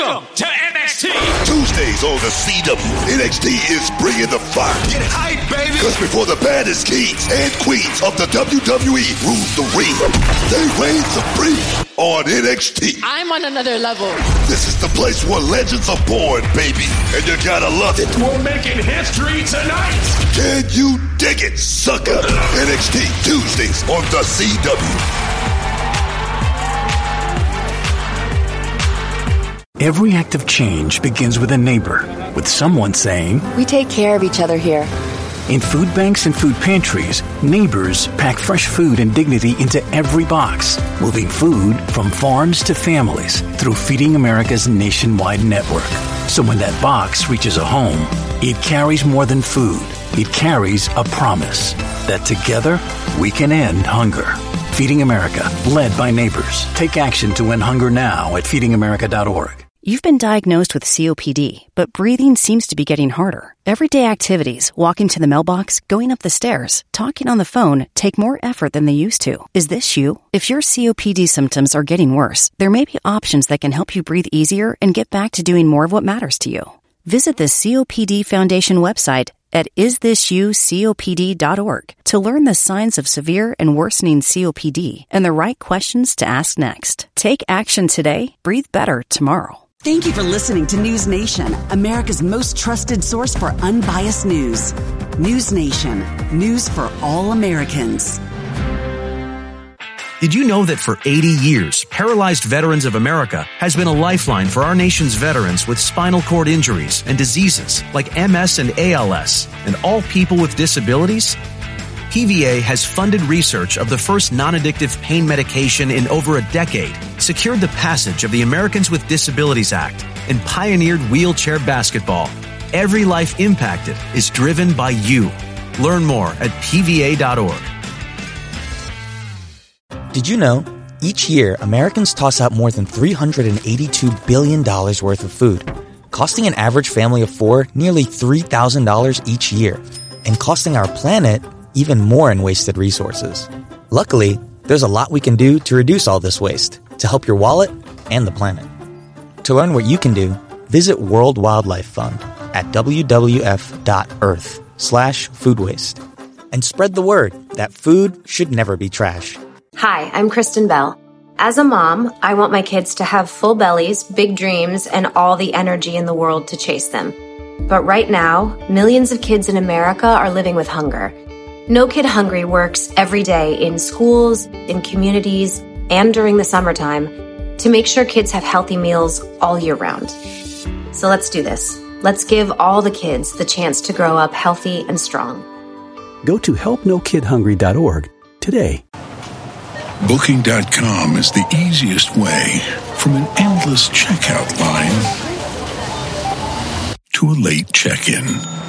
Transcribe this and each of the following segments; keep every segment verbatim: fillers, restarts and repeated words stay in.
Welcome to N X T. Tuesdays on the C W, N X T is bringing the fire. Get hype, baby. Because before the baddest kings and queens of the W W E rules the ring, they reign supreme on N X T. I'm on another level. This is the place where legends are born, baby. And you gotta love it. We're making history tonight. Can you dig it, sucker? N X T, Tuesdays on the C W. Every act of change begins with a neighbor, with someone saying, "We take care of each other here." In food banks and food pantries, neighbors pack fresh food and dignity into every box, moving food from farms to families through Feeding America's nationwide network. So when that box reaches a home, it carries more than food. It carries a promise that together we can end hunger. Feeding America, led by neighbors. Take action to end hunger now at feeding america dot org. You've been diagnosed with C O P D, but breathing seems to be getting harder. Everyday activities, walking to the mailbox, going up the stairs, talking on the phone, take more effort than they used to. Is this you? If your C O P D symptoms are getting worse, there may be options that can help you breathe easier and get back to doing more of what matters to you. Visit the C O P D Foundation website at is this you copd dot org to learn the signs of severe and worsening C O P D and the right questions to ask next. Take action today. Breathe better tomorrow. Thank you for listening to News Nation, America's most trusted source for unbiased news. News Nation, news for all Americans. Did you know that for eighty years, Paralyzed Veterans of America has been a lifeline for our nation's veterans with spinal cord injuries and diseases like M S and A L S, and all people with disabilities? P V A has funded research of the first non-addictive pain medication in over a decade, secured the passage of the Americans with Disabilities Act, and pioneered wheelchair basketball. Every life impacted is driven by you. Learn more at P V A dot org. Did you know, each year, Americans toss out more than three hundred eighty-two billion dollars worth of food, costing an average family of four nearly three thousand dollars each year, and costing our planet even more in wasted resources. Luckily, there's a lot we can do to reduce all this waste, to help your wallet and the planet. To learn what you can do, visit World Wildlife Fund at w w f dot earth slash food waste. And spread the word that food should never be trash. Hi, I'm Kristen Bell. As a mom, I want my kids to have full bellies, big dreams, and all the energy in the world to chase them. But right now, millions of kids in America are living with hunger. No Kid Hungry works every day in schools, in communities, and during the summertime to make sure kids have healthy meals all year round. So let's do this. Let's give all the kids the chance to grow up healthy and strong. Go to help no kid hungry dot org today. Booking dot com is the easiest way from an endless checkout line to a late check-in.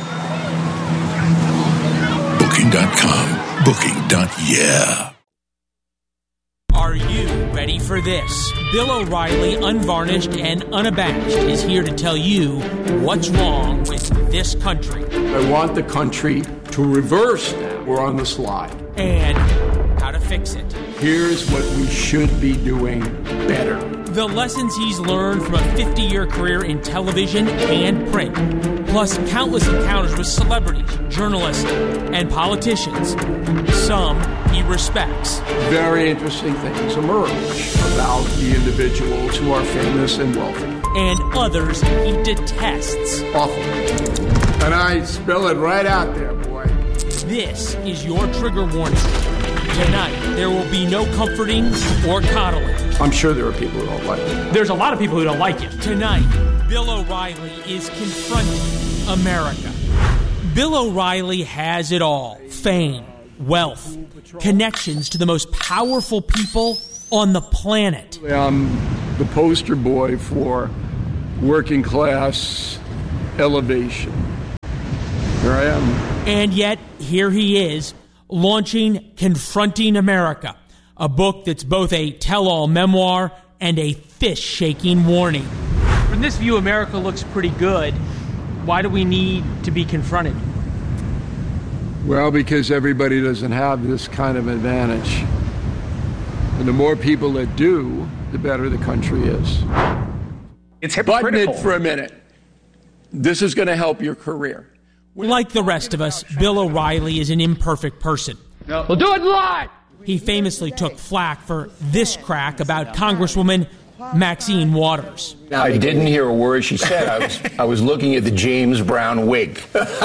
Booking dot com. Booking. Yeah. Are you ready for this? Bill O'Reilly, unvarnished and unabashed, is here to tell you what's wrong with this country. I want the country to reverse that. We're on the slide. And how to fix it. Here's what we should be doing better. The lessons he's learned from a fifty-year career in television and print, plus countless encounters with celebrities, journalists, and politicians. Some he respects. Very interesting things emerge about the individuals who are famous and wealthy. And others he detests. Awful. And I spell it right out there, boy. This is your trigger warning. Tonight, there will be no comforting or coddling. I'm sure there are people who don't like it. There's a lot of people who don't like it. Tonight, Bill O'Reilly is confronting America. Bill O'Reilly has it all. Fame, wealth, connections to the most powerful people on the planet. I'm the poster boy for working class elevation. Here I am. And yet, here he is, launching Confronting America, a book that's both a tell-all memoir and a fish-shaking warning. From this view, America looks pretty good. Why do we need to be confronted? Well, because everybody doesn't have this kind of advantage. And the more people that do, the better the country is. It's hypocritical. Button it for a minute. This is going to help your career. Like the rest of us, Bill O'Reilly is an imperfect person. No. We'll do it live! He famously took flack for this crack about Congresswoman Maxine Waters. I didn't hear a word she said. I was I was looking at the James Brown wig.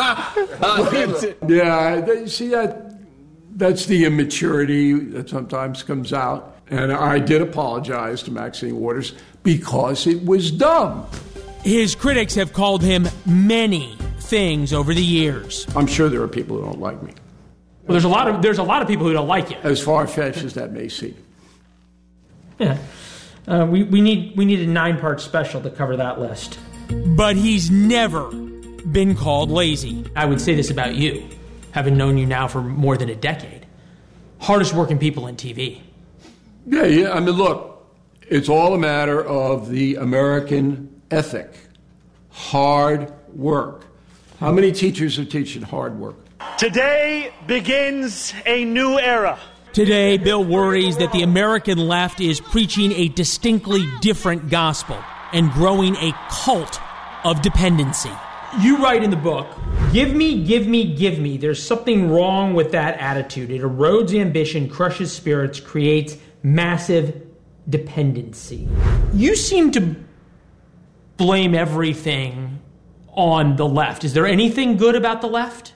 Yeah, see, that that's the immaturity that sometimes comes out. And I did apologize to Maxine Waters because it was dumb. His critics have called him many things over the years. I'm sure there are people who don't like me. Well, there's a lot of there's a lot of people who don't like you. As far-fetched as that may seem. Yeah. Uh, we, we need we need a nine-part special to cover that list. But he's never been called lazy. I would say this about you, having known you now for more than a decade. Hardest working people in T V. Yeah, yeah. I mean, look, it's all a matter of the American ethic. Hard work. How many teachers are teaching hard work? Today begins a new era. Today, Bill worries that the American left is preaching a distinctly different gospel and growing a cult of dependency. You write in the book, give me, give me, give me. There's something wrong with that attitude. It erodes ambition, crushes spirits, creates massive dependency. You seem to blame everything on the left. Is there anything good about the left?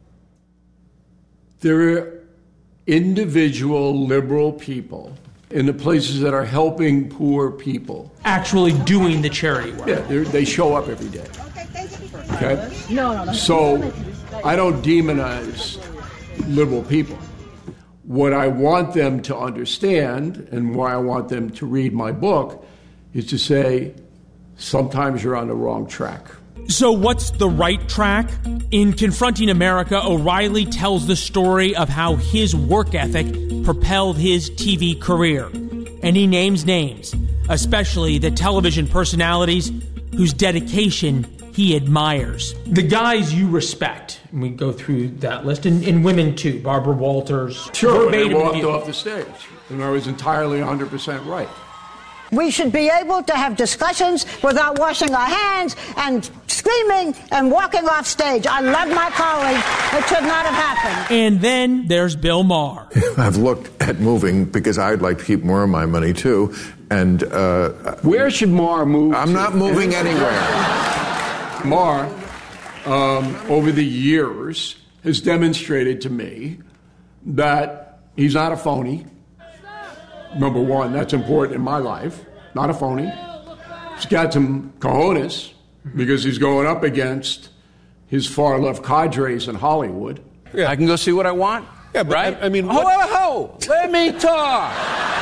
There are individual liberal people in the places that are helping poor people. Actually doing the charity work. Yeah, they show up every day. Okay? No, no, no. So I don't demonize liberal people. What I want them to understand, and why I want them to read my book, is to say, sometimes you're on the wrong track. So what's the right track? In Confronting America, O'Reilly tells the story of how his work ethic propelled his T V career. And he names names, especially the television personalities whose dedication he admires. The guys you respect, and we go through that list, and, and women too, Barbara Walters. Sure, they walked review. off the stage, and I was entirely one hundred percent right. We should be able to have discussions without washing our hands and screaming and walking off stage. I love my colleagues. It should not have happened. And then there's Bill Maher. I've looked at moving because I'd like to keep more of my money, too. And uh, where should Maher move? I'm to? not moving anywhere. Maher, um, over the years, has demonstrated to me that he's not a phony. Number one, that's important in my life. Not a phony. He's got some cojones because he's going up against his far-left cadres in Hollywood. Yeah. I can go see what I want. Yeah, but right? I, I mean, ho, ho, ho! Let me talk.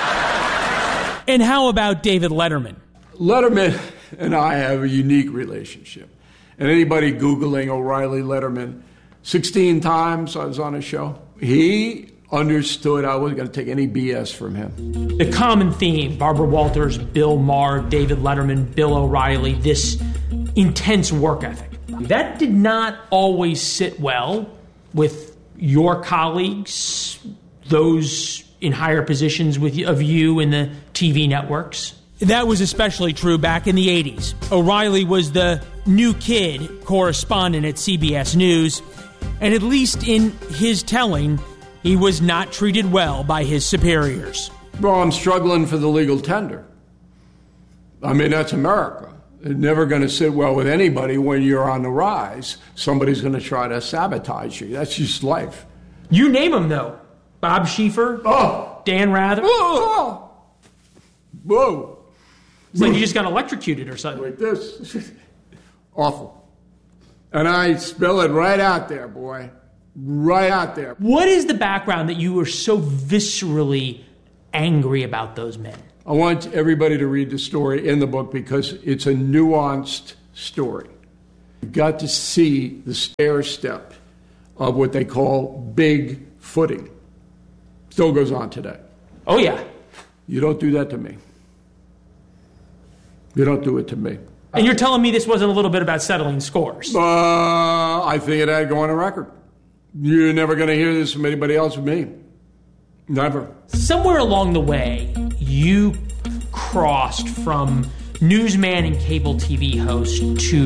And how about David Letterman? Letterman and I have a unique relationship. And anybody Googling O'Reilly Letterman, sixteen times I was on his show. He understood I wasn't going to take any B S from him. The common theme, Barbara Walters, Bill Maher, David Letterman, Bill O'Reilly, this intense work ethic. That did not always sit well with your colleagues, those in higher positions with of you in the T V networks. That was especially true back in the eighties. O'Reilly was the new kid correspondent at C B S News, and at least in his telling, he was not treated well by his superiors. Well, I'm struggling for the legal tender. I mean, that's America. It's never going to sit well with anybody when you're on the rise. Somebody's going to try to sabotage you. That's just life. You name them, though. Bob Schieffer, oh. Dan Rather. Oh. Whoa. It's like you just got electrocuted or something. Like this. Awful. And I spill it right out there, boy. Right out there. What is the background that you were so viscerally angry about those men? I want everybody to read the story in the book because it's a nuanced story. You've got to see the stair step of what they call big footing. Still goes on today. Oh, yeah. You don't do that to me. You don't do it to me. And you're telling me this wasn't a little bit about settling scores? Uh, I think it had to go on a record. You're never going to hear this from anybody else with me. Never. Somewhere along the way, you crossed from newsman and cable T V host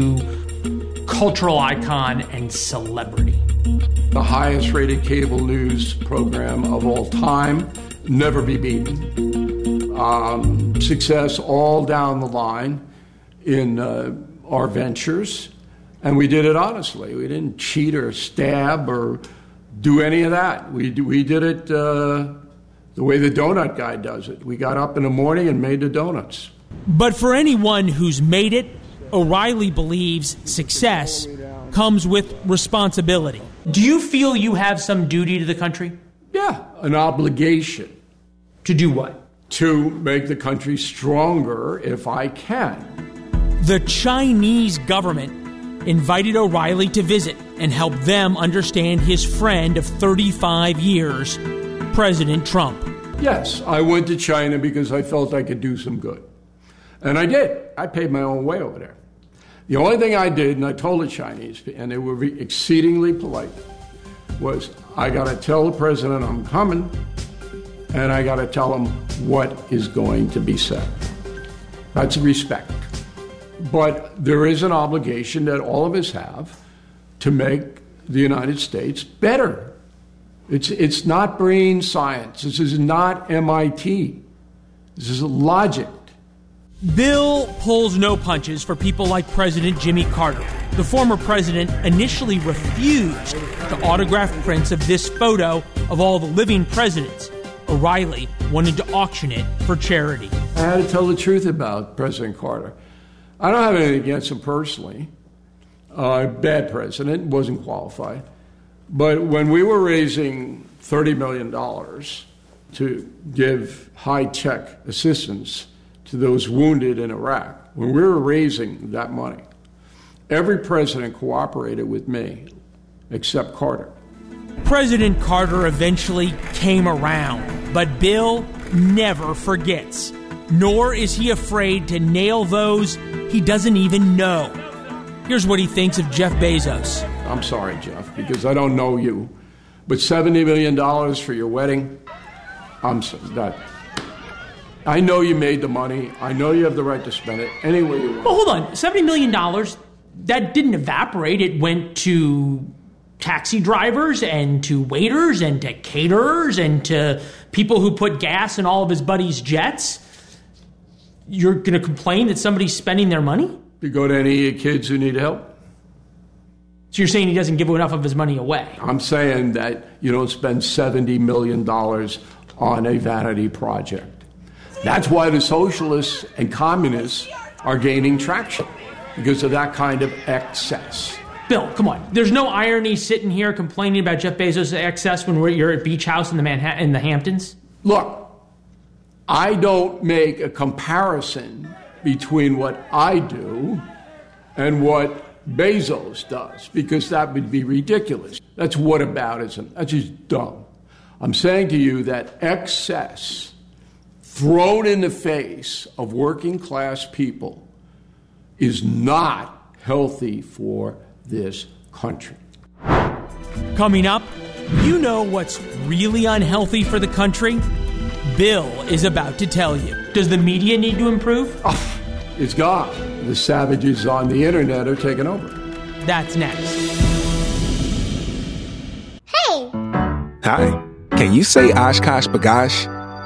to cultural icon and celebrity. The highest rated cable news program of all time, never be beaten. Um, success all down the line in uh, our ventures, and we did it honestly. We didn't cheat or stab or do any of that. We, we did it uh, the way the donut guy does it. We got up in the morning and made the donuts. But for anyone who's made it, O'Reilly believes success comes with responsibility. Do you feel you have some duty to the country? Yeah, an obligation. To do what? To make the country stronger if I can. The Chinese government invited O'Reilly to visit and help them understand his friend of thirty-five years, President Trump. Yes, I went to China because I felt I could do some good. And I did. I paid my own way over there. The only thing I did, and I told the Chinese, and they were exceedingly polite, was I got to tell the president I'm coming, and I got to tell him what is going to be said. That's respect. But there is an obligation that all of us have to make the United States better. It's, it's not brain science. This is not M I T. This is logic. Bill pulls no punches for people like President Jimmy Carter. The former president initially refused to autograph prints of this photo of all the living presidents. O'Reilly wanted to auction it for charity. I had to tell the truth about President Carter. I don't have anything against him personally. Uh, bad president, wasn't qualified. But when we were raising thirty million dollars to give high-tech assistance to those wounded in Iraq, when we were raising that money, every president cooperated with me except Carter. President Carter eventually came around, but Bill never forgets, nor is he afraid to nail those he doesn't even know. Here's what he thinks of Jeff Bezos. I'm sorry, Jeff, because I don't know you, but seventy million dollars for your wedding, I'm sorry, that... I know you made the money. I know you have the right to spend it any way you want. Well, hold on. seventy million dollars, that didn't evaporate. It went to taxi drivers and to waiters and to caterers and to people who put gas in all of his buddies' jets. You're going to complain that somebody's spending their money? You go to any of your kids who need help? So you're saying he doesn't give enough of his money away? I'm saying that you don't spend seventy million dollars on a vanity project. That's why the socialists and communists are gaining traction, because of that kind of excess. Bill, come on. There's no irony sitting here complaining about Jeff Bezos' excess when we're, you're at Beach House in the Manhattan, in the Hamptons? Look, I don't make a comparison between what I do and what Bezos does, because that would be ridiculous. That's whataboutism. That's just dumb. I'm saying to you that excess thrown in the face of working class people is not healthy for this country. Coming up, you know what's really unhealthy for the country? Bill is about to tell you. Does the media need to improve? Oh, it's gone. The savages on the internet are taking over. That's next. Hey! Hi. Can you say Oshkosh B'gosh?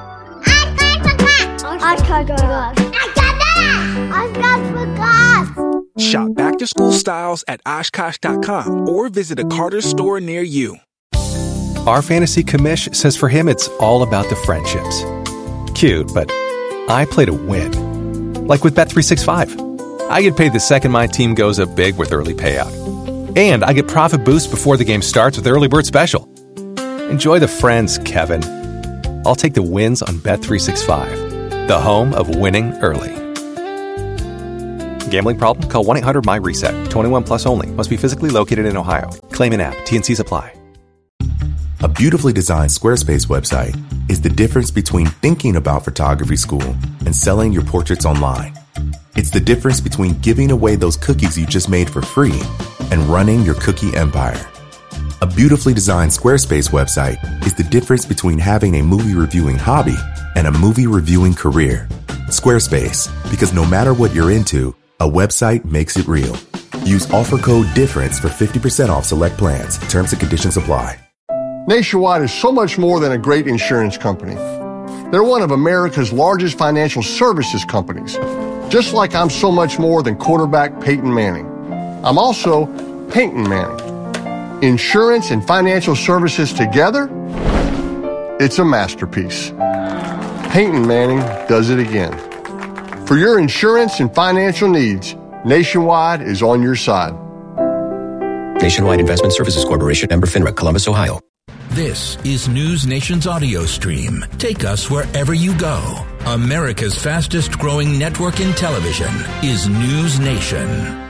Oshkosh B'gosh. Oshkosh B'gosh. Shop back to school styles at Oshkosh dot com or visit a Carter store near you. Our fantasy commish says for him it's all about the friendships. Cute, but I play to win. Like with Bet three sixty-five. I get paid the second my team goes up big with early payout. And I get profit boost before the game starts with Early Bird Special. Enjoy the friends, Kevin. I'll take the wins on Bet three sixty-five, the home of winning early. Gambling problem? Call one eight hundred M Y reset. twenty-one plus only. Must be physically located in Ohio. Claim in app. T and Cs apply. A beautifully designed Squarespace website is the difference between thinking about photography school and selling your portraits online. It's the difference between giving away those cookies you just made for free and running your cookie empire. A beautifully designed Squarespace website is the difference between having a movie reviewing hobby and a movie reviewing career. Squarespace, because no matter what you're into, a website makes it real. Use offer code DIFFERENCE for fifty percent off select plans. Terms and conditions apply. Nationwide is so much more than a great insurance company. They're one of America's largest financial services companies, just like I'm so much more than quarterback Peyton Manning. I'm also Peyton Manning. Insurance and financial services together, it's a masterpiece. Peyton Manning does it again. For your insurance and financial needs, Nationwide is on your side. Nationwide Investment Services Corporation, member FINRA, Columbus, Ohio. This is News Nation's audio stream. Take us wherever you go. America's fastest growing network in television is News Nation.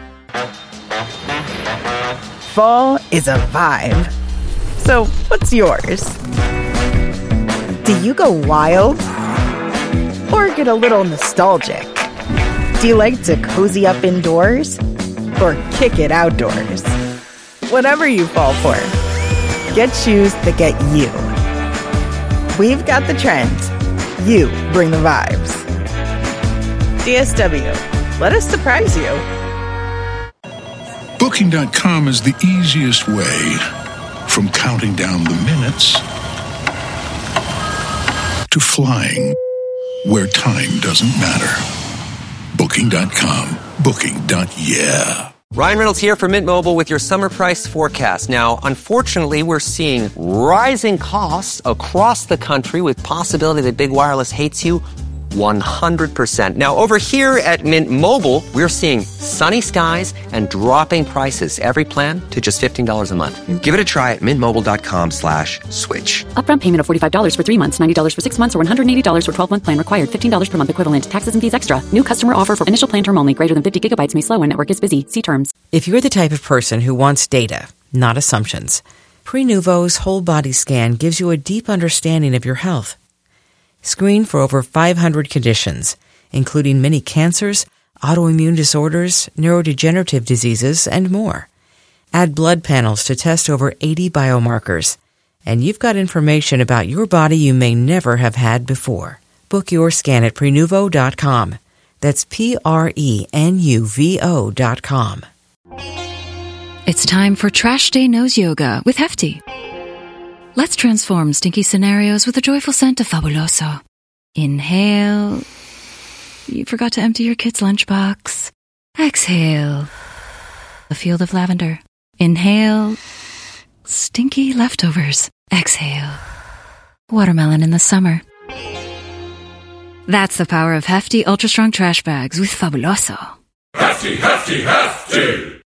Fall is a vibe. So, what's yours? Do you go wild? Or get a little nostalgic? Do you like to cozy up indoors? Or kick it outdoors? Whatever you fall for, get shoes that get you. We've got the trends. You bring the vibes. D S W. Let us surprise you. Booking dot com is the easiest way from counting down the minutes to flying where time doesn't matter. Booking dot com. Booking. Yeah. Ryan Reynolds here for Mint Mobile with your summer price forecast. Now, unfortunately, we're seeing rising costs across the country with possibility that big wireless hates you one hundred percent. Now, over here at Mint Mobile, we're seeing sunny skies and dropping prices. Every plan to just fifteen dollars a month. Give it a try at mintmobile.com slash switch. Upfront payment of forty-five dollars for three months, ninety dollars for six months, or one hundred eighty dollars for twelve-month plan required. fifteen dollars per month equivalent. Taxes and fees extra. New customer offer for initial plan term only. Greater than fifty gigabytes may slow when network is busy. See terms. If you're the type of person who wants data, not assumptions, Prenuvo's whole body scan gives you a deep understanding of your health. Screen for over five hundred conditions, including many cancers, autoimmune disorders, neurodegenerative diseases, and more. Add blood panels to test over eighty biomarkers, and you've got information about your body you may never have had before. Book your scan at Prenuvo dot com. That's P R E N U V O dot com. It's time for Trash Day Nose Yoga with Hefty. Let's transform stinky scenarios with a joyful scent of Fabuloso. Inhale. You forgot to empty your kid's lunchbox. Exhale. A field of lavender. Inhale. Stinky leftovers. Exhale. Watermelon in the summer. That's the power of Hefty Ultra Strong Trash Bags with Fabuloso. Hefty, hefty, hefty!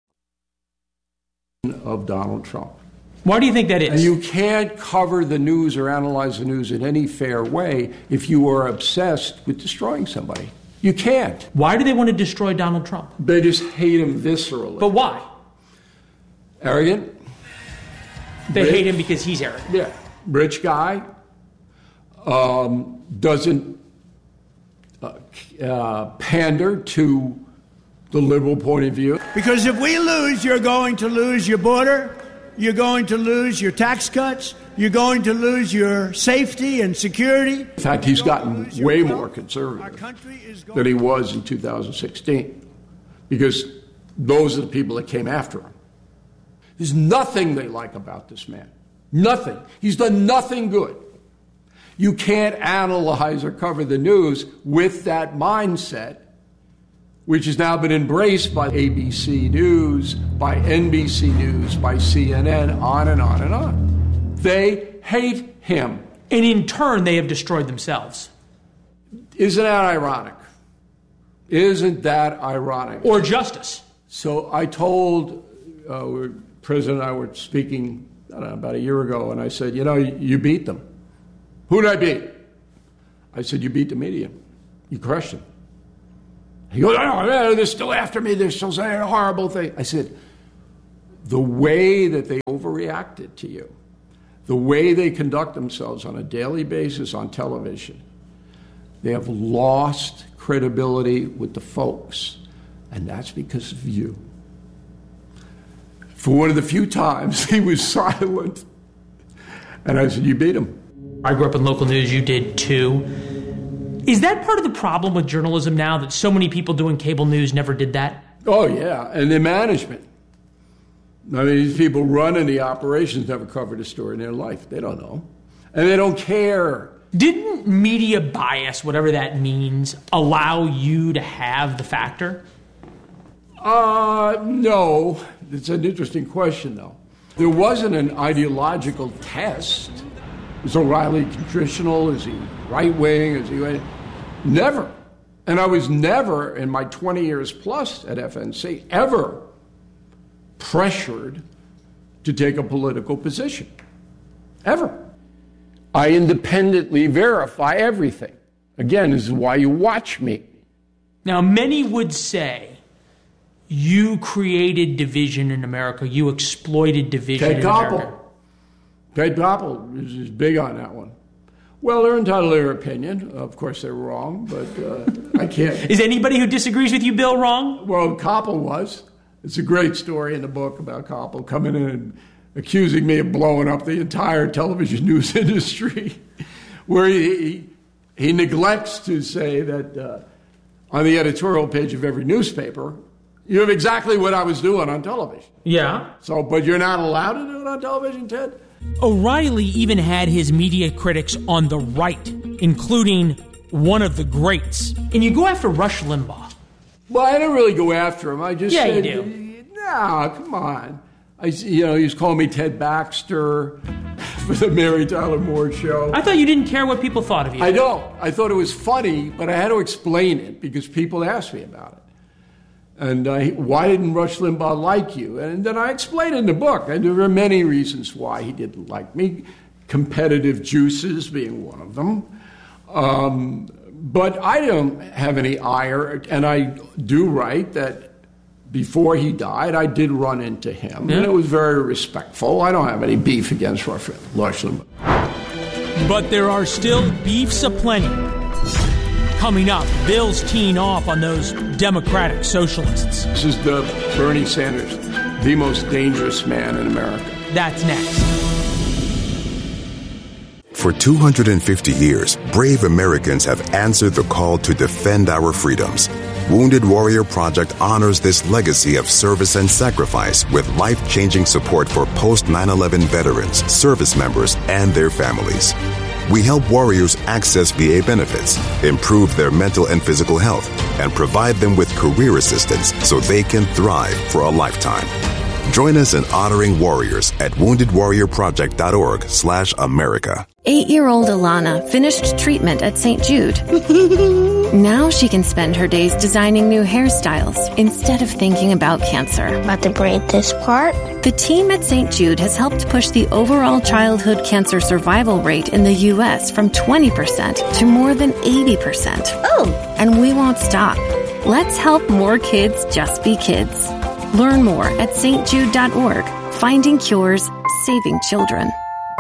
Of Donald Trump. Why do you think that is? And you can't cover the news or analyze the news in any fair way if you are obsessed with destroying somebody. You can't. Why do they want to destroy Donald Trump? They just hate him viscerally. But why? Arrogant. They rich, hate him because he's arrogant. Yeah. Rich guy. Um, doesn't uh, uh, pander to the liberal point of view. Because if we lose, you're going to lose your border. You're going to lose your tax cuts. You're going to lose your safety and security. In fact, he's gotten way more conservative than he was in two thousand sixteen because those are the people that came after him. There's nothing they like about this man. Nothing. He's done nothing good. You can't analyze or cover the news with that mindset, which has now been embraced by A B C News, by N B C News, by C N N, on and on and on. They hate him. And in turn, they have destroyed themselves. Isn't that ironic? Isn't that ironic? Or justice. So I told, uh, the President and I were speaking I don't know, about a year ago, and I said, you know, you beat them. Who did I beat? I said, you beat the media. You crushed them. He goes, oh, they're still after me. They're still saying horrible things. I said, the way that they overreacted to you, the way they conduct themselves on a daily basis on television, they have lost credibility with the folks, and that's because of you. For one of the few times he was silent, and I said, you beat him. I grew up in local news. You did too. Is that part of the problem with journalism now, that so many people doing cable news never did that? Oh, yeah, and the management. I mean, these people running the operations never covered a story in their life. They don't know. And they don't care. Didn't media bias, whatever that means, allow you to have the factor? Uh, no. It's an interesting question, though. There wasn't an ideological test. Is O'Reilly traditional? Is he right-wing? Is he... Never. And I was never, in my twenty years plus at F N C, ever pressured to take a political position. Ever. I independently verify everything. Again, this is why you watch me. Now, many would say you created division in America. You exploited division Ted in Koppel. America. Ted Koppel is, is big on that one. Well, they're entitled to their opinion. Of course, they're wrong, but uh, I can't. Is anybody who disagrees with you, Bill, wrong? Well, Koppel was. It's a great story in the book about Koppel coming in and accusing me of blowing up the entire television news industry, where he, he, he neglects to say that uh, on the editorial page of every newspaper, you have exactly what I was doing on television. Yeah. So, but you're not allowed to do it on television, Ted? O'Reilly even had his media critics on the right, including one of the greats. And you go after Rush Limbaugh. Well, I didn't really go after him. I just yeah, said, you do. No, come on. I, you know, he was calling me Ted Baxter for the Mary Tyler Moore Show. I thought you didn't care what people thought of you. I don't. I thought it was funny, but I had to explain it because people asked me about it. And uh, why didn't Rush Limbaugh like you? And then I explained in the book. And there were many reasons why he didn't like me, competitive juices being one of them. Um, but I don't have any ire, and I do write that before he died, I did run into him, yeah. and it was very respectful. I don't have any beef against Rush Limbaugh. But there are still beefs aplenty. Coming up, Bill's teeing off on those Democratic socialists. This is the Bernie Sanders, the most dangerous man in America. That's next. For two hundred fifty years, brave Americans have answered the call to defend our freedoms. Wounded Warrior Project honors this legacy of service and sacrifice with life-changing support for post nine eleven veterans, service members, and their families. We help warriors access V A benefits, improve their mental and physical health, and provide them with career assistance so they can thrive for a lifetime. Join us in honoring warriors at wounded warrior project dot org slash America. Eight-year-old Alana finished treatment at Saint Jude. Now she can spend her days designing new hairstyles instead of thinking about cancer. About to braid this part? The team at Saint Jude has helped push the overall childhood cancer survival rate in the U S from twenty percent to more than eighty percent. Oh! And we won't stop. Let's help more kids just be kids. Learn more at S T Jude dot org. Finding cures, saving children.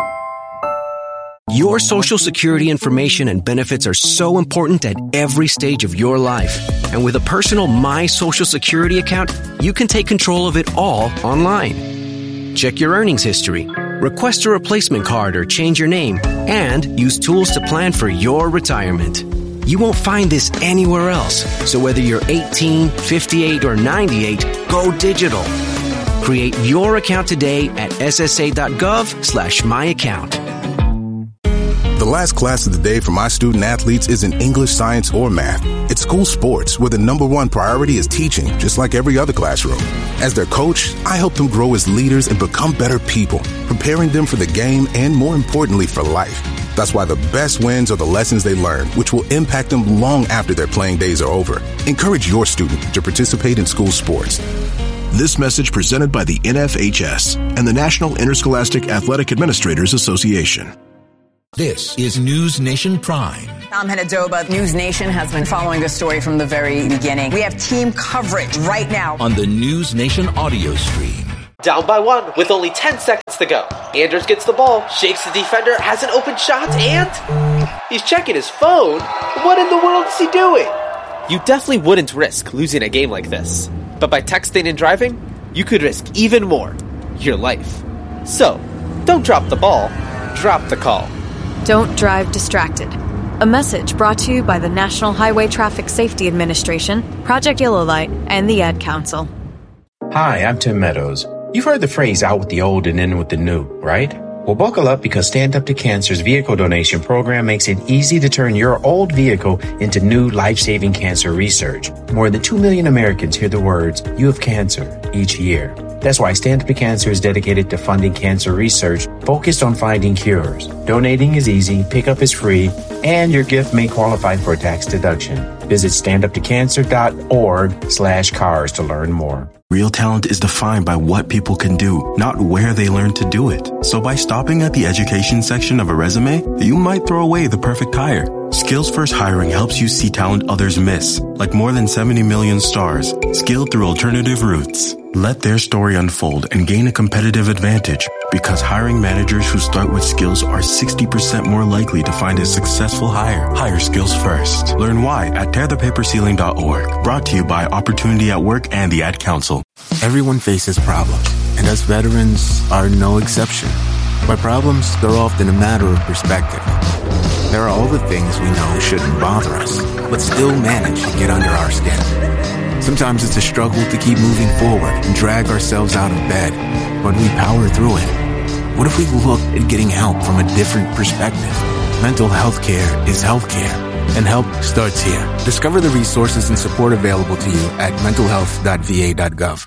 Your Social Security information and benefits are so important at every stage of your life. And with a personal My Social Security account, you can take control of it all online. Check your earnings history, request a replacement card or change your name, and use tools to plan for your retirement. You won't find this anywhere else. So whether you're eighteen, fifty-eight, or ninety-eight, go digital. Create your account today at S S A dot gov slash my account. The last class of the day for my student athletes isn't English, science, or math. It's school sports, where the number one priority is teaching, just like every other classroom. As their coach, I help them grow as leaders and become better people, preparing them for the game and, more importantly, for life. That's why the best wins are the lessons they learn, which will impact them long after their playing days are over. Encourage your student to participate in school sports. This message presented by the N F H S and the National Interscholastic Athletic Administrators Association. This is News Nation Prime. I'm Hannah Doba. News Nation has been following this story from the very beginning. We have team coverage right now on the News Nation audio stream. Down by one with only ten seconds to go. Anders gets the ball, shakes the defender, has an open shot, and he's checking his phone. What in the world is he doing? You definitely wouldn't risk losing a game like this. But by texting and driving, you could risk even more, your life. So, don't drop the ball, drop the call. Don't drive distracted. A message brought to you by the National Highway Traffic Safety Administration, Project Yellow Light, and the Ad Council. Hi, I'm Tim Meadows. You've heard the phrase out with the old and in with the new, right? Well, buckle up because Stand Up to Cancer's vehicle donation program makes it easy to turn your old vehicle into new life-saving cancer research. More than two million Americans hear the words, "You have cancer," each year. That's why Stand Up to Cancer is dedicated to funding cancer research focused on finding cures. Donating is easy, pickup is free, and your gift may qualify for a tax deduction. Visit standuptocancer.org slash cars to learn more. Real talent is defined by what people can do, not where they learn to do it. So by stopping at the education section of a resume, you might throw away the perfect hire. Skills First Hiring helps you see talent others miss, like more than seventy million stars, skilled through alternative routes. Let their story unfold and gain a competitive advantage, because hiring managers who start with skills are sixty percent more likely to find a successful hire. Hire skills first. Learn why at tear the paper ceiling dot org. Brought to you by Opportunity at Work and the Ad Council. Everyone faces problems, and us veterans are no exception. But problems, they're often a matter of perspective. There are all the things we know shouldn't bother us, but still manage to get under our skin. Sometimes it's a struggle to keep moving forward and drag ourselves out of bed, but we power through it. What if we look at getting help from a different perspective? Mental health care is healthcare, and help starts here. Discover the resources and support available to you at mental health dot v a dot gov.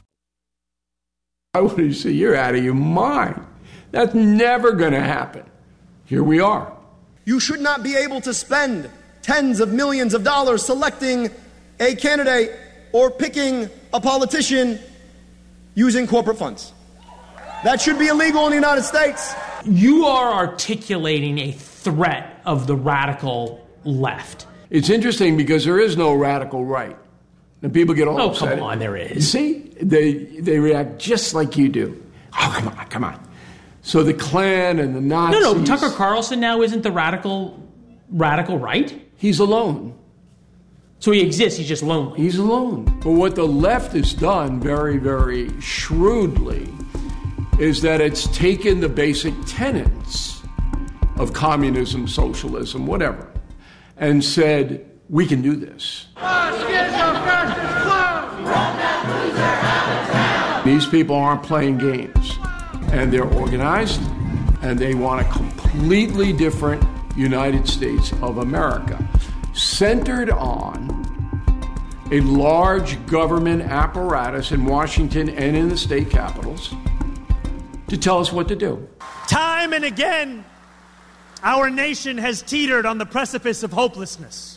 I want to say, you're out of your mind. That's never going to happen. Here we are. You should not be able to spend tens of millions of dollars selecting a candidate or picking a politician using corporate funds. That should be illegal in the United States. You are articulating a threat of the radical left. It's interesting because there is no radical right. And people get all oh, upset. Oh, come on, there is. You see? They, they react just like you do. Oh, come on, come on. So the Klan and the Nazis... No, no, Tucker Carlson now isn't the radical radical right? He's alone. So he exists, he's just lonely. He's alone. But what the left has done very, very shrewdly is that it's taken the basic tenets of communism, socialism, whatever, and said, we can do this. These people aren't playing games, and they're organized, and they want a completely different United States of America, centered on a large government apparatus in Washington and in the state capitals to tell us what to do. Time and again, our nation has teetered on the precipice of hopelessness.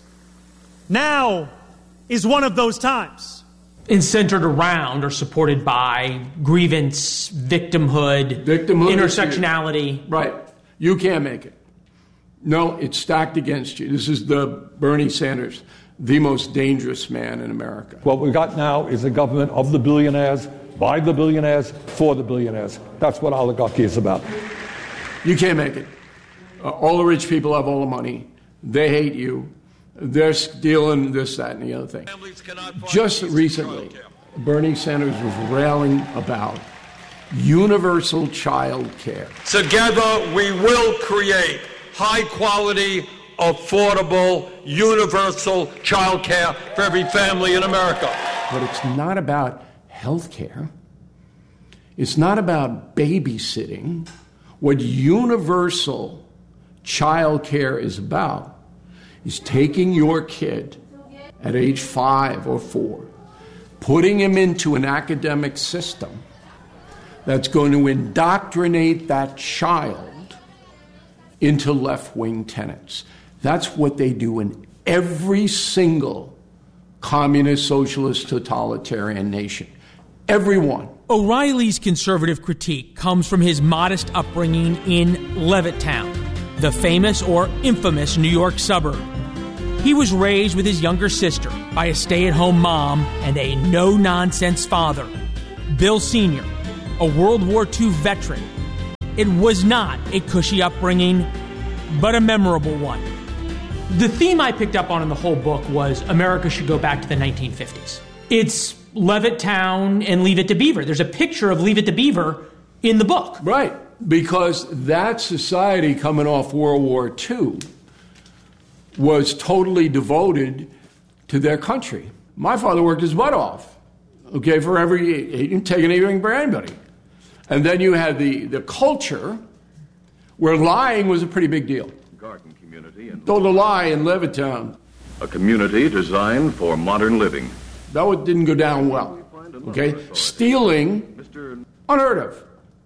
Now is one of those times. And centered around or supported by grievance, victimhood, victimhood intersectionality. Right. You can't make it. No, it's stacked against you. This is the Bernie Sanders, the most dangerous man in America. What we've got now is a government of the billionaires, by the billionaires, for the billionaires. That's what oligarchy is about. You can't make it. Uh, all the rich people have all the money. They hate you. They're stealing this, that, and the other thing. Just recently, Bernie Sanders was railing about universal child care. Together, we will create high-quality, affordable, universal child care for every family in America. But it's not about health care. It's not about babysitting. What universal child care is about is taking your kid at age five or four, putting him into an academic system that's going to indoctrinate that child into left-wing tenets. That's what they do in every single communist, socialist, totalitarian nation. Every one. O'Reilly's conservative critique comes from his modest upbringing in Levittown, the famous or infamous New York suburb. He was raised with his younger sister by a stay-at-home mom and a no-nonsense father, Bill Senior, a World War Two veteran. It was not a cushy upbringing, but a memorable one. The theme I picked up on in the whole book was America should go back to the nineteen fifties. It's Levittown and Leave It to Beaver. There's a picture of Leave It to Beaver in the book. Right, because that society coming off World War Two was totally devoted to their country. My father worked his butt off, okay, for every, he didn't take anything for anybody. And then you had the, the culture where lying was a pretty big deal. Garden community in Told a lie in Levittown. a community designed for modern living. That one didn't go down well, okay? Stealing, unheard of,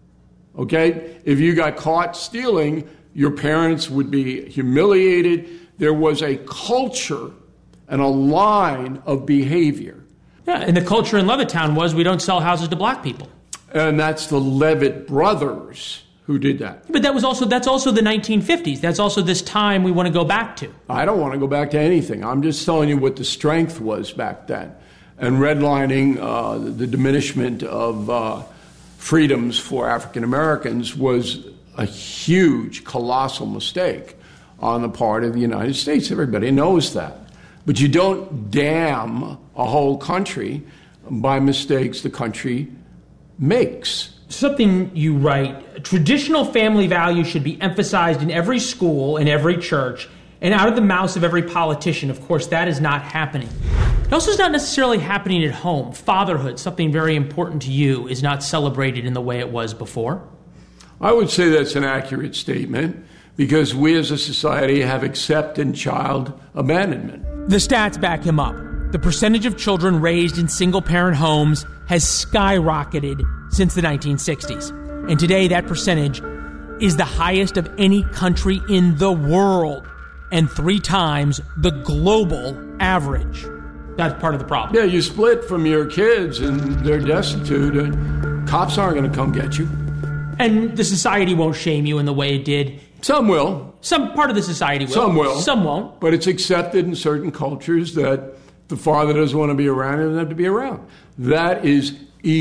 okay? If you got caught stealing, your parents would be humiliated. There was a culture and a line of behavior. Yeah, and the culture in Levittown was we don't sell houses to black people. And that's the Levitt brothers who did that. But that was also that's also the nineteen fifties. That's also this time we want to go back to. I don't want to go back to anything. I'm just telling you what the strength was back then. And redlining uh, the diminishment of uh, freedoms for African Americans was a huge, colossal mistake on the part of the United States. Everybody knows that. But you don't damn a whole country by mistakes the country makes. Something you write, traditional family values should be emphasized in every school, in every church, and out of the mouths of every politician. Of course, that is not happening. It also is not necessarily happening at home. Fatherhood, something very important to you, is not celebrated in the way it was before. I would say that's an accurate statement because we as a society have accepted child abandonment. The stats back him up. The percentage of children raised in single-parent homes has skyrocketed since the nineteen sixties. And today that percentage is the highest of any country in the world and three times the global average. That's part of the problem. Yeah, you split from your kids and they're destitute and cops aren't going to come get you. And the society won't shame you in the way it did. Some will. Some part of the society will. Some will. Some won't. But it's accepted in certain cultures that the father doesn't want to be around, he doesn't have to be around. That is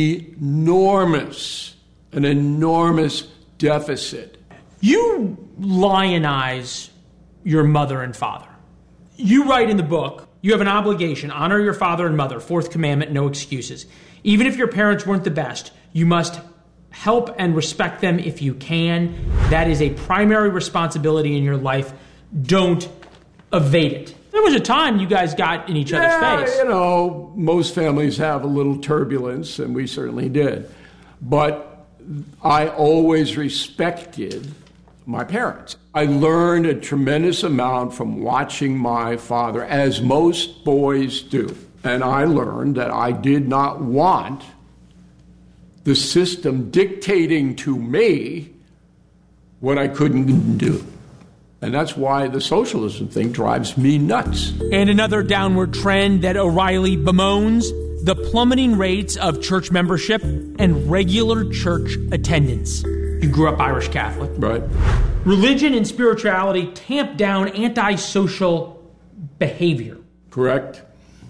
enormous, an enormous deficit. You lionize your mother and father. You write in the book, you have an obligation, honor your father and mother, fourth commandment, no excuses. Even if your parents weren't the best, you must help and respect them if you can. That is a primary responsibility in your life. Don't evade it. There was a time you guys got in each yeah, other's face. You know, most families have a little turbulence, and we certainly did. But I always respected my parents. I learned a tremendous amount from watching my father, as most boys do. And I learned that I did not want the system dictating to me what I couldn't do. And that's why the socialism thing drives me nuts. And another downward trend that O'Reilly bemoans, the plummeting rates of church membership and regular church attendance. You grew up Irish Catholic. Right. Religion and spirituality tamp down antisocial behavior. Correct.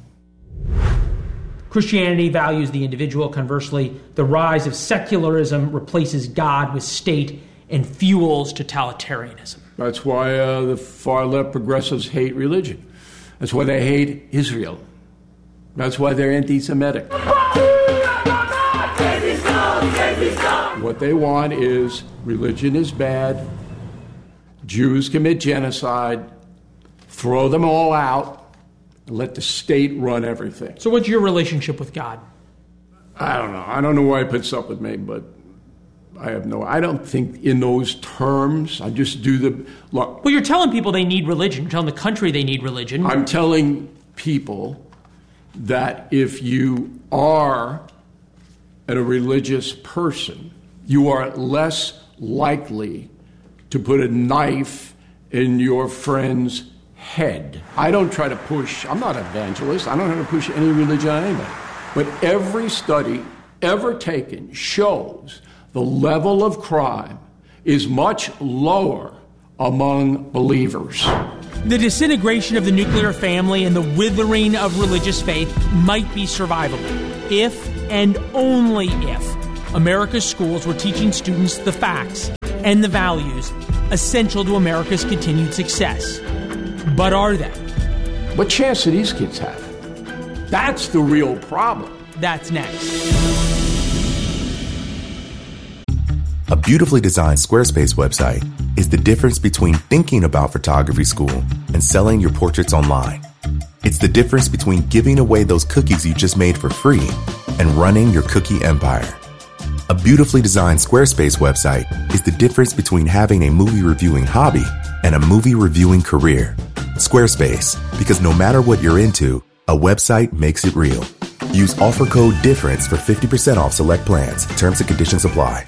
Christianity values the individual. Conversely, the rise of secularism replaces God with state and fuels totalitarianism. That's why uh, the far-left progressives hate religion. That's why they hate Israel. That's why they're anti-Semitic. What they want is religion is bad, Jews commit genocide, throw them all out, and let the state run everything. So what's your relationship with God? I don't know. I don't know why he puts up with me, but I have no, I don't think in those terms. I just do the, look. Well, you're telling people they need religion. You're telling the country they need religion. I'm telling people that if you are a religious person, you are less likely to put a knife in your friend's head. I don't try to push, I'm not an evangelist, I don't have to push any religion on anybody. But every study ever taken shows the level of crime is much lower among believers. The disintegration of the nuclear family and the withering of religious faith might be survivable if and only if America's schools were teaching students the facts and the values essential to America's continued success. But are they? What chance do these kids have? That's the real problem. That's next. A beautifully designed Squarespace website is the difference between thinking about photography school and selling your portraits online. It's the difference between giving away those cookies you just made for free and running your cookie empire. A beautifully designed Squarespace website is the difference between having a movie reviewing hobby and a movie reviewing career. Squarespace, because no matter what you're into, a website makes it real. Use offer code DIFFERENCE for fifty percent off select plans. Terms and conditions apply.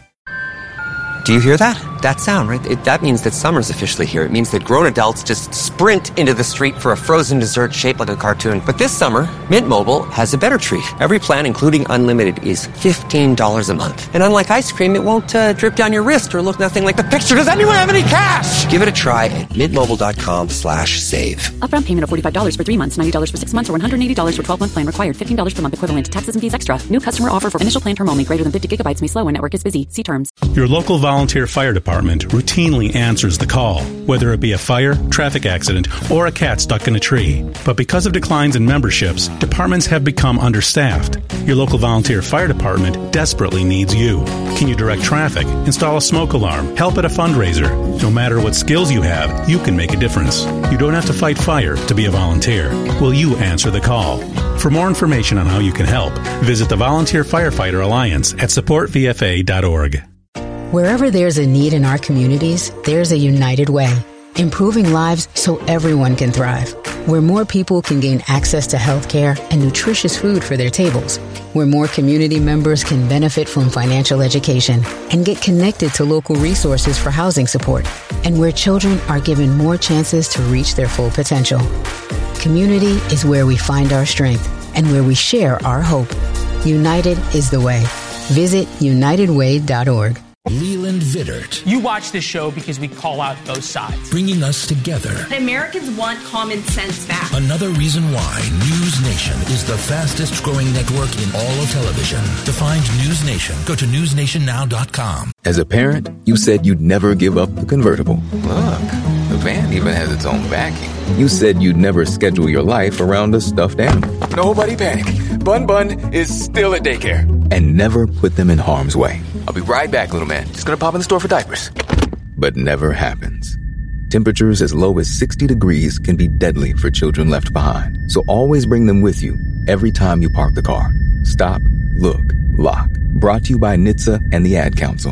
Do you hear that? That sound, right? It, that means that summer's officially here. It means that grown adults just sprint into the street for a frozen dessert shaped like a cartoon. But this summer, Mint Mobile has a better treat. Every plan, including unlimited, is fifteen dollars a month. And unlike ice cream, it won't uh, drip down your wrist or look nothing like the picture. Does anyone have any cash? Give it a try at mintmobile.com slash save. Upfront payment of forty-five dollars for three months, ninety dollars for six months, or one hundred eighty dollars for twelve-month plan required. fifteen dollars per month equivalent. Taxes and fees extra. New customer offer for initial plan term only. Greater than fifty gigabytes may slow when network is busy. See terms. Your local volunteer fire department routinely answers the call, whether it be a fire, traffic accident, or a cat stuck in a tree. But because of declines in memberships, departments have become understaffed. Your local volunteer fire department desperately needs you. Can you direct traffic, install a smoke alarm, help at a fundraiser? No matter what skills you have, you can make a difference. You don't have to fight fire to be a volunteer. Will you answer the call? For more information on how you can help, visit the Volunteer Firefighter Alliance at support v f a dot org. Wherever there's a need in our communities, there's a United Way, improving lives so everyone can thrive. Where more people can gain access to health care and nutritious food for their tables. Where more community members can benefit from financial education and get connected to local resources for housing support. And where children are given more chances to reach their full potential. Community is where we find our strength and where we share our hope. United is the way. Visit united way dot org. Leland Vittert. You watch this show because we call out both sides. Bringing us together. Americans want common sense back. Another reason why News Nation is the fastest growing network in all of television. To find News Nation, go to news nation now dot com. As a parent, you said you'd never give up the convertible. Look, the van even has its own backing. You said you'd never schedule your life around a stuffed animal. Nobody panic. Bun Bun is still at daycare. And never put them in harm's way. I'll be right back, little man. Just gonna pop in the store for diapers. But never happens. Temperatures as low as sixty degrees can be deadly for children left behind. So always bring them with you every time you park the car. Stop, look, lock. Brought to you by N H T S A and the Ad Council.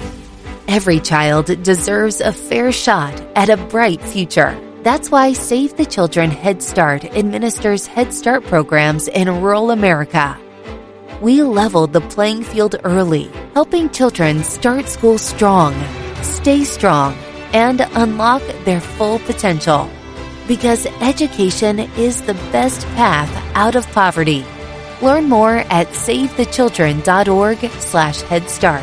Every child deserves a fair shot at a bright future. That's why Save the Children Head Start administers Head Start programs in rural America. We leveled the playing field early, helping children start school strong, stay strong, and unlock their full potential. Because education is the best path out of poverty. Learn more at save the children dot org slash head start.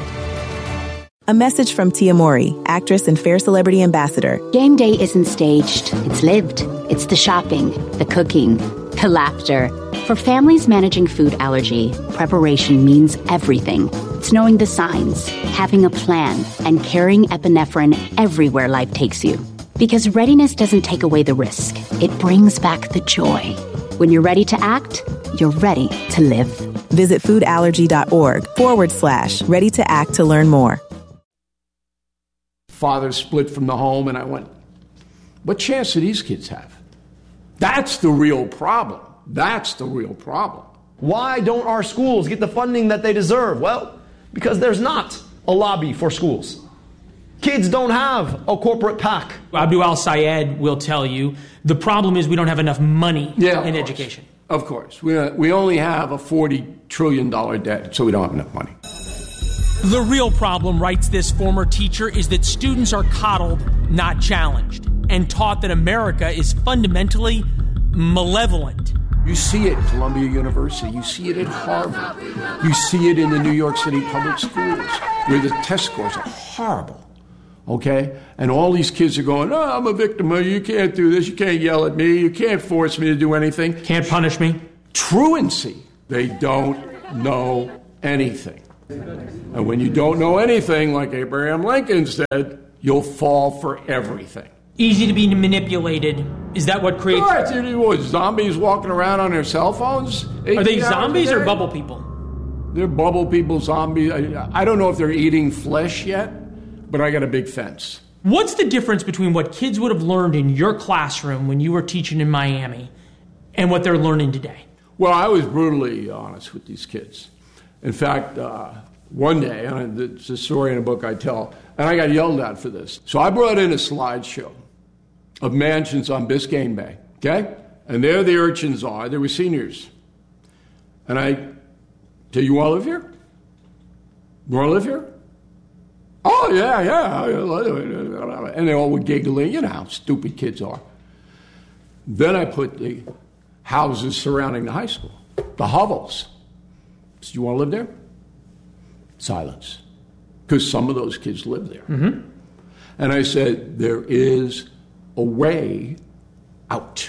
A message from Tia Mori, actress and Fair Celebrity Ambassador. Game day isn't staged. It's lived. It's the shopping, the cooking, the laughter. For families managing food allergy, preparation means everything. It's knowing the signs, having a plan, and carrying epinephrine everywhere life takes you. Because readiness doesn't take away the risk. It brings back the joy. When you're ready to act, you're ready to live. Visit foodallergy.org forward slash ready to act to learn more. Father split from the home, and I went, what chance do these kids have? That's the real problem. That's the real problem. Why don't our schools get the funding that they deserve? Well, because there's not a lobby for schools. Kids don't have a corporate PAC. Abdul Al-Sayed will tell you the problem is we don't have enough money yeah, in of education. Of course. We, uh, we only have a forty trillion dollars debt, so we don't have enough money. The real problem, writes this former teacher, is that students are coddled, not challenged, and taught that America is fundamentally malevolent. You see it at Columbia University. You see it at Harvard. You see it in the New York City public schools, where the test scores are horrible. Okay? And all these kids are going, oh, I'm a victim. You can't do this. You can't yell at me. You can't force me to do anything. Can't punish me. Truancy. They don't know anything. And when you don't know anything, like Abraham Lincoln said, you'll fall for everything. Easy to be manipulated. Is that what creates... Right. What, zombies walking around on their cell phones? Are they zombies or bubble people? They're bubble people, zombies. I, I don't know if they're eating flesh yet, but I got a big fence. What's the difference between what kids would have learned in your classroom when you were teaching in Miami and what they're learning today? Well, I was brutally honest with these kids. In fact, uh, one day, and it's a story in a book I tell, and I got yelled at for this. So I brought in a slideshow of mansions on Biscayne Bay, okay? And there the urchins are. They were seniors. And I said, you want to live here? You want to live here? Oh, yeah, yeah. And they all were giggling. You know how stupid kids are. Then I put the houses surrounding the high school, the hovels. So you want to live there? Silence. Because some of those kids live there. Mm-hmm. And I said, there is a way out.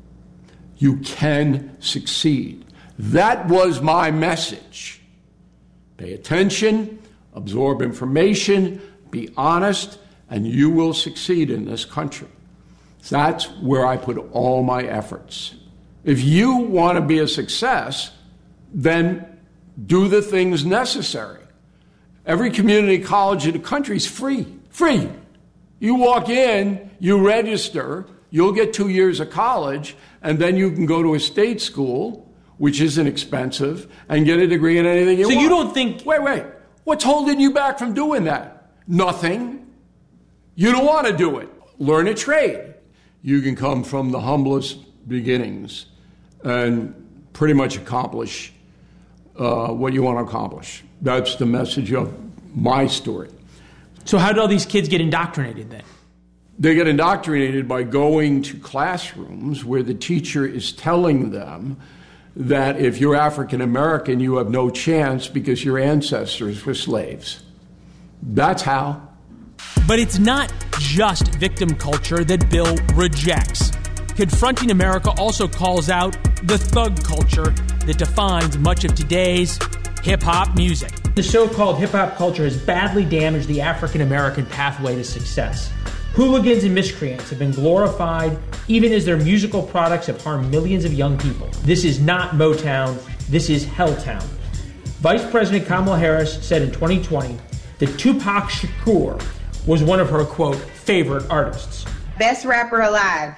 You can succeed. That was my message. Pay attention, absorb information, be honest, and you will succeed in this country. That's where I put all my efforts. If you want to be a success, then do the things necessary. Every community college in the country is free. Free. You walk in, you register, you'll get two years of college, and then you can go to a state school, which isn't expensive, and get a degree in anything you so want. So you don't think... Wait, wait. What's holding you back from doing that? Nothing. You don't want to do it. Learn a trade. You can come from the humblest beginnings and pretty much accomplish uh, what you want to accomplish. That's the message of my story. So how do all these kids get indoctrinated then? They get indoctrinated by going to classrooms where the teacher is telling them that if you're African American, you have no chance because your ancestors were slaves. That's how. But it's not just victim culture that Bill rejects. Confronting America also calls out the thug culture that defines much of today's hip-hop music. The so-called hip-hop culture has badly damaged the African-American pathway to success. Hooligans and miscreants have been glorified even as their musical products have harmed millions of young people. This is not Motown, this is Helltown. Vice President Kamala Harris said in twenty twenty that Tupac Shakur was one of her, quote, favorite artists. Best rapper alive.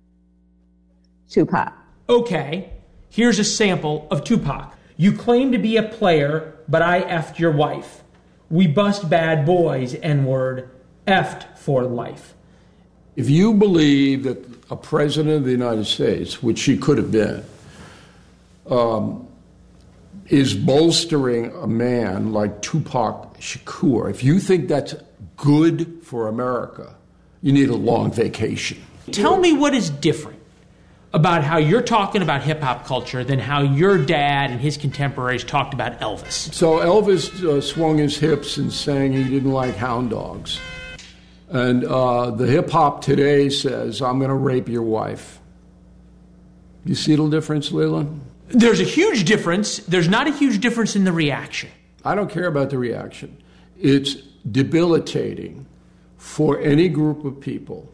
Tupac. Okay, here's a sample of Tupac. You claim to be a player, but I effed your wife. We bust bad boys, N-word, effed for life. If you believe that a president of the United States, which she could have been, um, is bolstering a man like Tupac Shakur, if you think that's good for America, you need a long vacation. Tell me what is different about how you're talking about hip-hop culture than how your dad and his contemporaries talked about Elvis. So Elvis uh, swung his hips and sang he didn't like hound dogs. And uh, the hip-hop today says, I'm going to rape your wife. You see the difference, Leland? There's a huge difference. There's not a huge difference in the reaction. I don't care about the reaction. It's debilitating for any group of people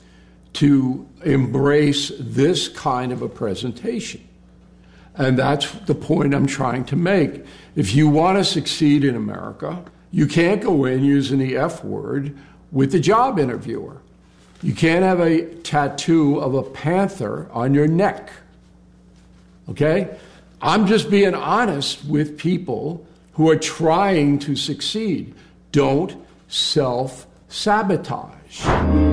to embrace this kind of a presentation. And that's the point I'm trying to make. If you want to succeed in America, you can't go in using the F word with the job interviewer. You can't have a tattoo of a panther on your neck. Okay? I'm just being honest with people who are trying to succeed. Don't self-sabotage.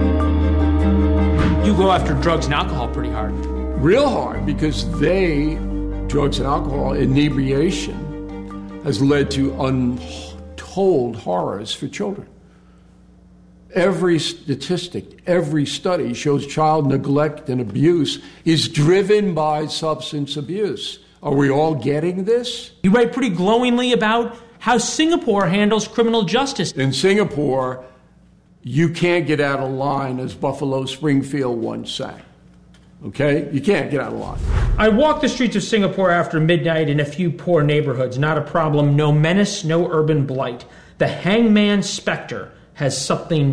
You go after drugs and alcohol pretty hard. Real hard, because they, drugs and alcohol, inebriation, has led to untold horrors for children. Every statistic, every study shows child neglect and abuse is driven by substance abuse. Are we all getting this? You write pretty glowingly about how Singapore handles criminal justice. In Singapore, you can't get out of line, as Buffalo Springfield once sang. Okay? You can't get out of line. I walk the streets of Singapore after midnight in a few poor neighborhoods. Not a problem. No menace, no urban blight. The hangman specter has something